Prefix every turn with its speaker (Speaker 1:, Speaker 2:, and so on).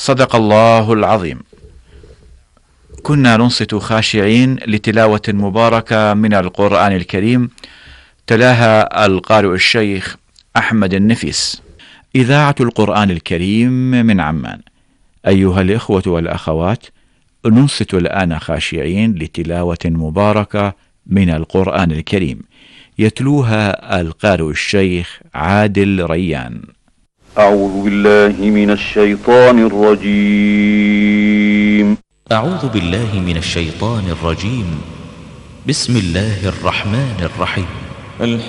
Speaker 1: صدق الله العظيم. كنا ننصت خاشعين لتلاوة مباركة من القرآن الكريم، تلاها القارئ الشيخ أحمد النفيس. إذاعة القرآن الكريم من عمان. أيها الإخوة والأخوات، ننصت الآن خاشعين لتلاوة مباركة من القرآن الكريم، يتلوها القارئ الشيخ عادل ريان.
Speaker 2: أعوذ بالله من الشيطان الرجيم.
Speaker 3: أعوذ بالله من الشيطان الرجيم. بسم الله الرحمن الرحيم.